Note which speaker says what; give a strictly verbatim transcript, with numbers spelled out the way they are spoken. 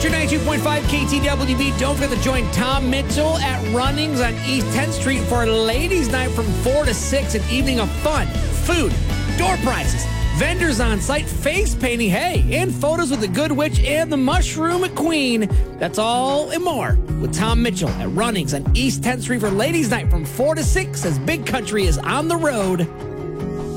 Speaker 1: Country ninety-two point five K T W B. Don't forget to join Tom Mitchell at Runnings on East tenth Street for Ladies' Night from four to six, an evening of fun, food, door prizes, vendors on site, face painting, hey, and photos with the Good Witch and the Mushroom Queen. That's all and more with Tom Mitchell at Runnings on East tenth Street for Ladies' Night from four to six as Big Country is on the road.